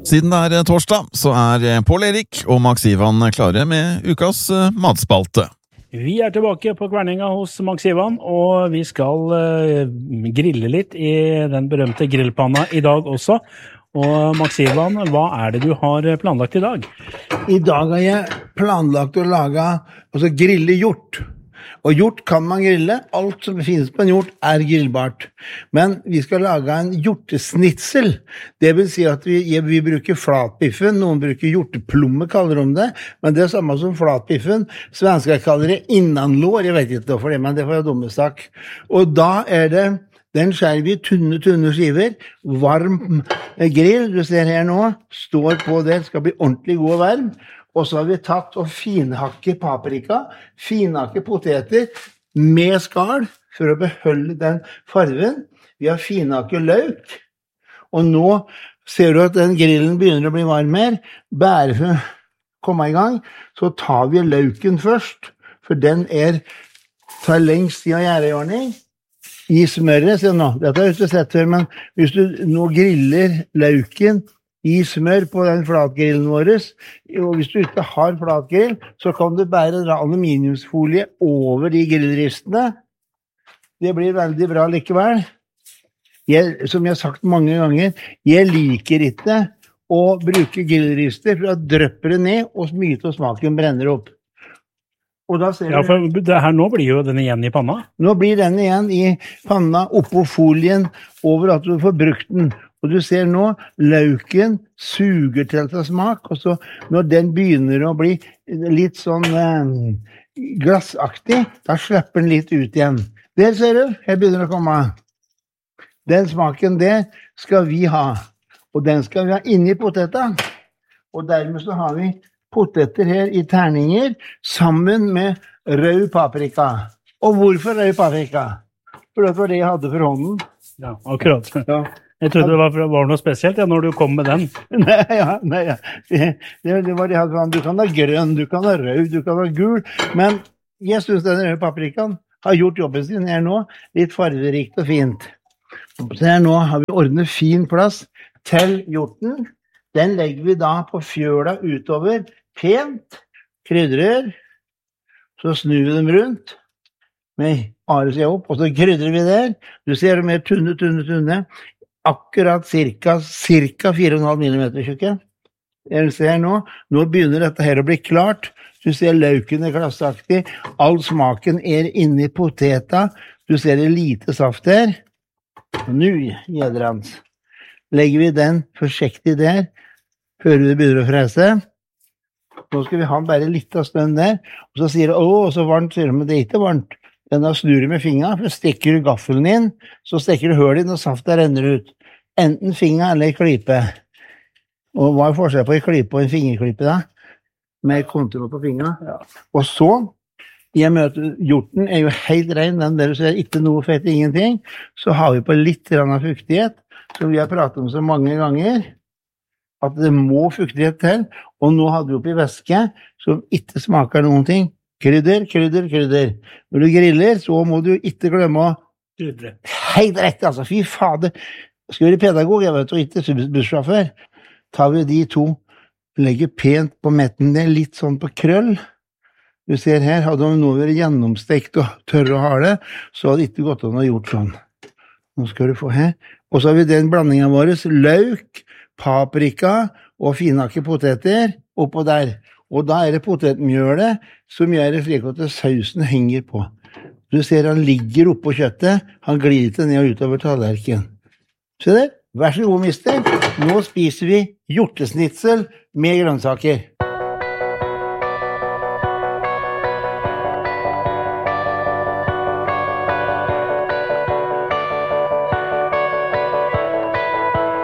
Siden det torsdag, så Pål Erik og Max Ivan klare med ukas matspalte. Vi tilbake på Kverninga hos Max Ivan, og vi skal grille litt i den berømte grillpanna i dag også. Og Max Ivan, hva det du har planlagt i dag? I dag har jeg planlagt å grille hjort. Og hjort kan man grille. Alt som finnes på en hjort grillbart. Men vi skal lage en hjortesnitsel. Det vil si at vi bruker flatbiffen. Noen bruker hjorteplomme, kaller de det. Men det samme som flatbiffen. Svensker kaller det innanlår. Jeg vet ikke hvorfor det, men det får jeg dumme sak. Og da det den skjærer vi tunne skiver. Varm grill, du ser her nå, står på det, skal bli ordentlig god og varm. Og så har vi tatt og finhakke paprika, finhakke poteter med skall for å beholde den farven. Vi har finhakke løk, og nå ser du at den grillen begynner å bli varm her. Bare for å komme i gang, så tar vi løken først, for den tar lengst i å gjøre i ordning. I smøret, se nå, dette har jeg ikke sett før, men hvis du nå griller løken i smør på den flatgrillen vår, og hvis du ikke har flatgrill, så kan du bare dra aluminiumsfolie over de grillristene. Det blir veldig bra likevel. Som jeg har sagt mange ganger, jeg liker ikke å bruke grillrister, for da drøpper det ned, og mye av smaken brenner opp. Og da ser for her nå blir jo denne igjen i panna. Nå blir den igjen i panna, oppå folien, over at du får brukt den. Og du ser nå, løken suger til smak, og så når den begynner å bli litt sånn glassaktig, da slipper den litt ut igjen. Der ser du, her begynner det å komme. Den smaken der skal vi ha, og den skal vi ha inni poteta. Og dermed så har vi poteter her i terninger, sammen med rød paprika. Og hvorfor rød paprika? For det var det jeg hadde for hånden. Ja, akkurat. Ja. Jeg trodde det var noe spesielt når du kom med den. Nei. Det var det jeg hadde. Du kan ha grønn, du kan ha rød, du kan ha gul, men jeg synes den røde paprikaen har gjort jobben sin her nå, litt farverikt og fint. Så her nå har vi ordnet fin plass til hjorten. Den legger vi da på fjøla utover, pent, krydrer, så snur vi dem rundt, med aresida opp, og så krydrer vi der. Du ser dem mer tunne, akkurat cirka 4,5 millimeter tjukke. Jeg ser nå begynner dette her å bli klart. Du ser løken glassaktig, all smaken inne i poteta, du ser det lite saft her. Nå, gjedrans, legger vi den forsiktig der, før det begynner å frese. Nå skal vi ha bare litt av stønn der, og så sier det, så varmt, sier det, men det ikke varmt. Den har snur med fingra, for stikker du gaffelen inn, så stikker du høl inn, og saften renner ut. Enten fingra eller klype. Og hva forskjell på en klype og en fingerklype da? Med kontroll på fingra. Ja. Og så, jeg møter hjorten, jo helt ren, den der, så det ikke noe fett, ingenting. Så har vi på litt grann av fuktighet, som vi har pratet om så mange ganger, at det må fuktighet til, og nå hadde vi oppi væske, som ikke smaker noen ting. Krydder. Når du griller, så må du ikke glemme å krydre. Helt rett, altså. Fy fader. Skal vi være pedagog, jeg vet, og ikke bussjåfør. Tar vi de to, legger pent på metten der, litt sånn på krøll. Du ser her, hadde de nå vært gjennomstekt og tørre å ha det, så hadde det ikke gått an å gjort sånn. Nå skal du få her. Og så har vi den blandingen vår, løk, paprika og finhakke poteter oppå der. Og da det potetmjølet som gjør det slik at sausen henger på. Du ser han ligger oppå kjøttet, han glir ikke ned og utover tallerken. Se der, vær så god, mister. Nå spiser vi hjortesnitsel med grønnsaker.